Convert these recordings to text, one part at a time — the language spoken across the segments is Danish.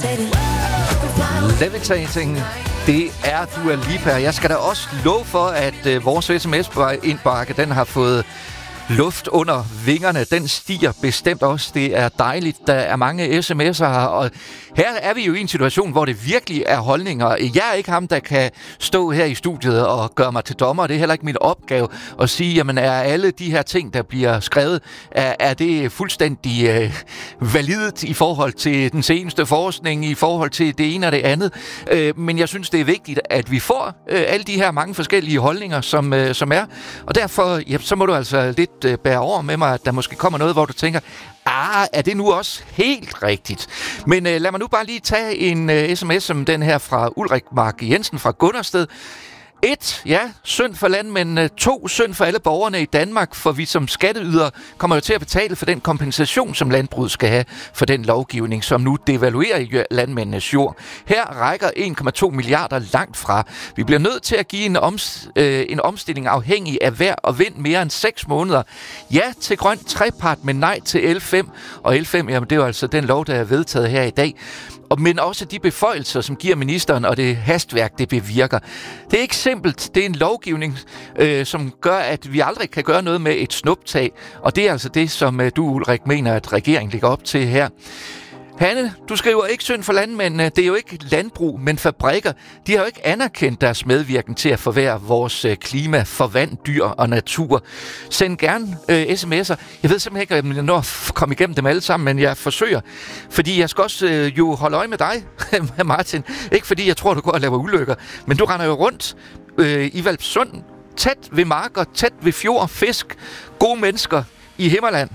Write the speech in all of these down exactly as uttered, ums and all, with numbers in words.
Levitating, det er Dua Lipa. Jeg skal da også love for, at øh, vores sms-indbakke, den har fået luft under vingerne. Den stiger bestemt også. Det er dejligt. Der er mange sms'er her, og her er vi jo i en situation, hvor det virkelig er holdninger. Jeg er ikke ham, der kan stå her i studiet og gøre mig til dommer. Det er heller ikke min opgave at sige, jamen er alle de her ting, der bliver skrevet, er, er det fuldstændig øh, validt i forhold til den seneste forskning, i forhold til det ene og det andet. Øh, men jeg synes, det er vigtigt, at vi får øh, alle de her mange forskellige holdninger, som, øh, som er. Og derfor, ja, så må du altså lidt øh, bære over med mig, at der måske kommer noget, hvor du tænker, ah, er det nu også helt rigtigt? Men øh, lad mig nu bare lige tage en øh, sms som den her fra Ulrik Mark Jensen fra Gundersted. Et, ja, synd for landmændene. To, synd for alle borgerne i Danmark, for vi som skatteydere kommer jo til at betale for den kompensation, som landbruget skal have for den lovgivning, som nu devaluerer landmændenes jord. Her rækker en komma to milliarder langt fra. Vi bliver nødt til at give en, oms, øh, en omstilling afhængig af vejr og vind mere end seks måneder. Ja til grøn trepart, men nej til L fem. Og L fem, jamen det er jo altså den lov, der er vedtaget her i dag. Men også de beføjelser, som giver ministeren, og det hastværk, det bevirker. Det er ikke simpelt. Det er en lovgivning, øh, som gør, at vi aldrig kan gøre noget med et snuptag. Og det er altså det, som øh, du, Ulrik, mener, at regeringen ligger op til her. Hanne, du skriver ikke synd for landmændene. Det er jo ikke landbrug, men fabrikker. De har jo ikke anerkendt deres medvirken til at forværre vores klima for vand, dyr og natur. Send gerne øh, sms'er. Jeg ved simpelthen ikke, om jeg når at komme igennem dem alle sammen, men jeg forsøger. Fordi jeg skal også øh, jo holde øje med dig, Martin. Ikke fordi jeg tror, du går og laver ulykker, men du render jo rundt øh, i Hvalpsund, tæt ved marker, tæt ved fjord, fisk, gode mennesker i Himmerland.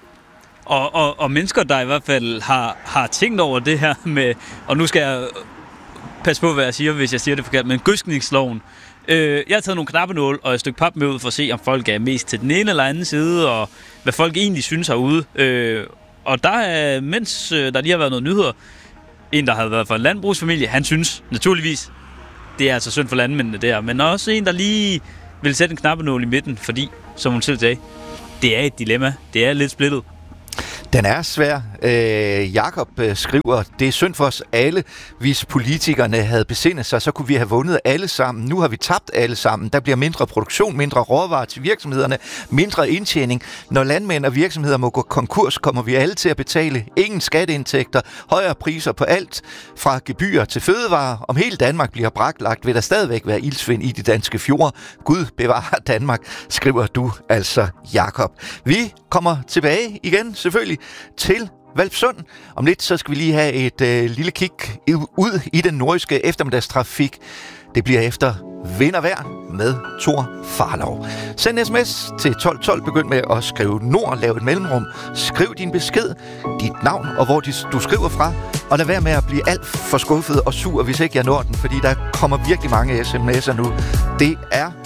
Og, og, og mennesker, der i hvert fald har, har tænkt over det her med, og nu skal jeg passe på, hvad jeg siger, hvis jeg siger det forkert, men gødskningsloven. Øh, jeg har taget nogle knappenål og et stykke pap med ud for at se, om folk er mest til den ene eller anden side, og hvad folk egentlig synes herude. Øh, og der er, mens der lige har været noget nyheder, en, der har været fra en landbrugsfamilie, han synes naturligvis, det er altså synd for landmændene der, men også en, der lige vil sætte en knappenål i midten, fordi, som hun selv sagde, det er et dilemma, det er lidt splittet. Den er svær. Øh, Jakob øh, skriver, det er synd for os alle. Hvis politikerne havde besindet sig, så kunne vi have vundet alle sammen. Nu har vi tabt alle sammen. Der bliver mindre produktion, mindre råvarer til virksomhederne, mindre indtjening. Når landmænd og virksomheder må gå konkurs, kommer vi alle til at betale ingen skatteindtægter, højere priser på alt, fra gebyrer til fødevarer. Om hele Danmark bliver braklagt, vil der stadigvæk være ildsvind i de danske fjorde. Gud bevarer Danmark, skriver du altså, Jakob. Vi kommer tilbage igen, selvfølgelig, til Hvalpsund. Om lidt, så skal vi lige have et øh, lille kig ud i den nordiske eftermiddagstrafik. Det bliver efter vind og vejr med Thor Farlov. Send sms til tolv tolv. Begynd med at skrive nord, lav et mellemrum. Skriv din besked, dit navn og hvor du skriver fra. Og lad være med at blive alt for skuffet og sur, hvis ikke jeg når den, fordi der kommer virkelig mange sms'er nu. Det er